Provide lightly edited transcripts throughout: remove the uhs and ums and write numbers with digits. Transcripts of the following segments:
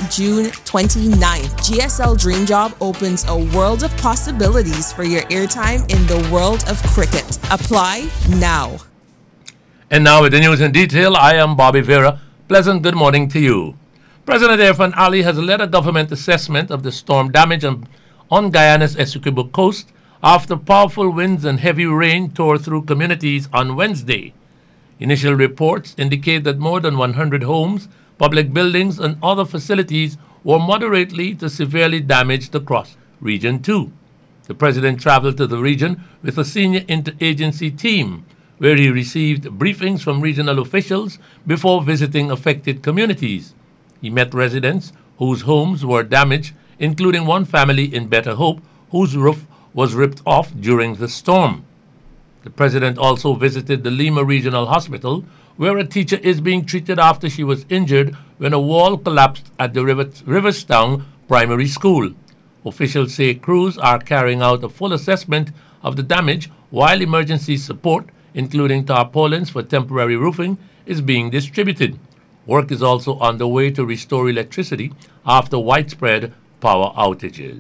June 29th. GSL Dream Job opens a world of possibilities for your airtime in the world of cricket. Apply now. And now with the news in detail, I am Bobby Vera. Pleasant good morning to you. President Irfan Ali has led a government assessment of the storm damage on Guyana's Essequibo coast after powerful winds and heavy rain tore through communities on Wednesday. Initial reports indicate that more than 100 homes, public buildings, and other facilities were moderately to severely damaged across Region 2. The president traveled to the region with a senior interagency team, where he received briefings from regional officials before visiting affected communities. He met residents whose homes were damaged, including one family in Better Hope whose roof was ripped off during the storm. The president also visited the Lima Regional Hospital, where a teacher is being treated after she was injured when a wall collapsed at the Riverstown Primary School. Officials say crews are carrying out a full assessment of the damage, while emergency support, including tarpaulins for temporary roofing, is being distributed. Work is also underway to restore electricity after widespread power outages.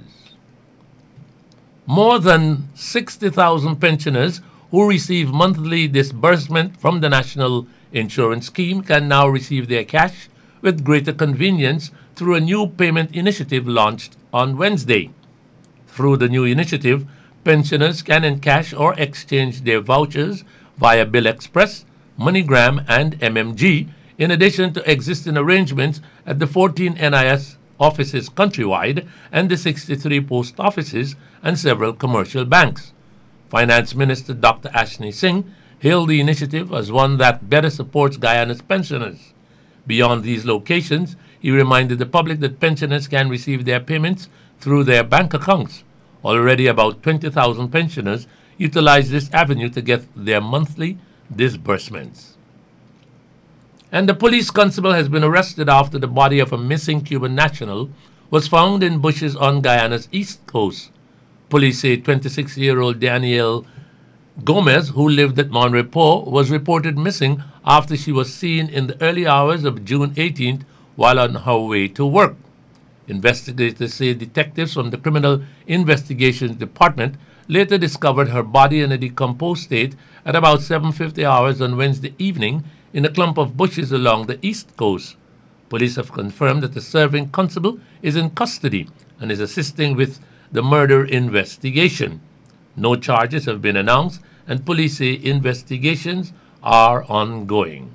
More than 60,000 pensioners who receive monthly disbursement from the National Insurance Scheme can now receive their cash with greater convenience through a new payment initiative launched on Wednesday. Through the new initiative, pensioners can encash or exchange their vouchers via Bill Express, MoneyGram, and MMG, in addition to existing arrangements at the 14 NIS offices countrywide and the 63 post offices and several commercial banks. Finance Minister Dr. Ashni Singh hailed the initiative as one that better supports Guyana's pensioners. Beyond these locations, he reminded the public that pensioners can receive their payments through their bank accounts. Already about 20,000 pensioners utilize this avenue to get their monthly disbursements. And the police constable has been arrested after the body of a missing Cuban national was found in bushes on Guyana's east coast. Police say 26-year-old Danielle Gomez, who lived at Monrepo, was reported missing after she was seen in the early hours of June 18th while on her way to work. Investigators say detectives from the Criminal Investigations Department later discovered her body in a decomposed state at about 7:50 hours on Wednesday evening in a clump of bushes along the east coast. Police have confirmed that the serving constable is in custody and is assisting with the murder investigation. No charges have been announced, and police say investigations are ongoing.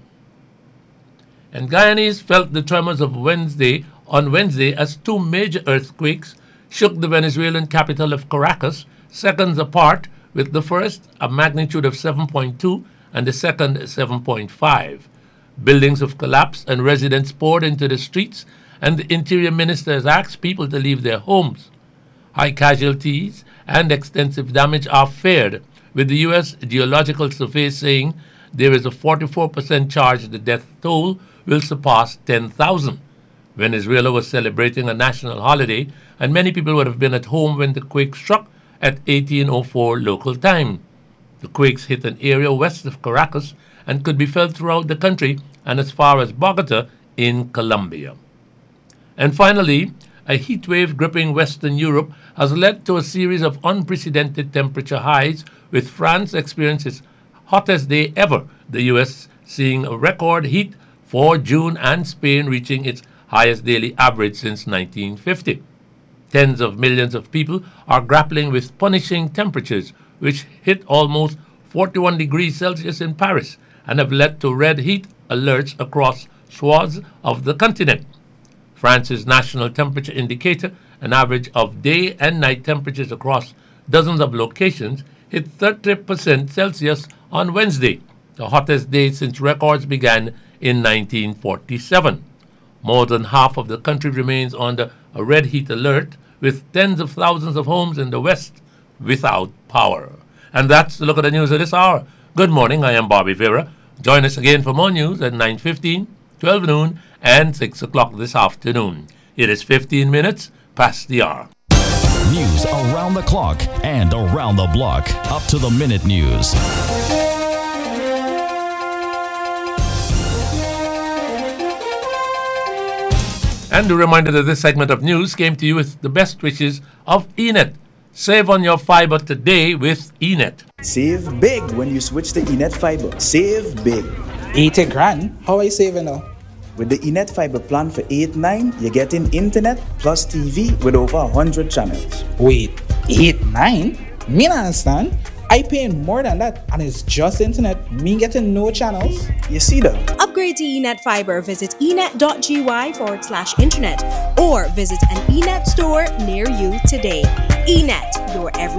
And Guyanese felt the tremors of on Wednesday as two major earthquakes shook the Venezuelan capital of Caracas, seconds apart, with the first a magnitude of 7.2 and the second 7.5. Buildings have collapsed and residents poured into the streets, and the Interior Minister has asked people to leave their homes. High casualties and extensive damage are feared, with the U.S. Geological Survey saying there is a 44% charge the death toll will surpass 10,000. Venezuela was celebrating a national holiday, and many people would have been at home when the quake struck at 1804 local time. The quakes hit an area west of Caracas and could be felt throughout the country and as far as Bogota in Colombia. And finally, a heat wave gripping Western Europe has led to a series of unprecedented temperature highs, with France experiencing its hottest day ever, the U.S. seeing a record heat for June, and Spain reaching its highest daily average since 1950. Tens of millions of people are grappling with punishing temperatures, which hit almost 41 degrees Celsius in Paris and have led to red heat alerts across swaths of the continent. France's national temperature indicator, an average of day and night temperatures across dozens of locations, hit 30% Celsius on Wednesday, the hottest day since records began in 1947. More than half of the country remains under a red heat alert, with tens of thousands of homes in the West without power. And that's the look at the news of this hour. Good morning, I am Bobby Vera. Join us again for more news at 9:15, 12 noon, and 6 o'clock this afternoon. It is 15 minutes past the hour. News around the clock and around the block. Up to the minute news. And a reminder that this segment of news came to you with the best wishes of Enet. Save on your fiber today with Enet. Save big when you switch to Enet Fiber. Save big. 80 grand? How I saving now? With the Enet Fiber plan for 8-9, you're getting internet plus TV with over 100 channels. Wait, 8-9? Me not understand. I paying more than that, and it's just internet. Me getting no channels. You see that? Upgrade to Enet Fiber. Visit enet.gy/internet or visit an Enet store near you today. Enet, your every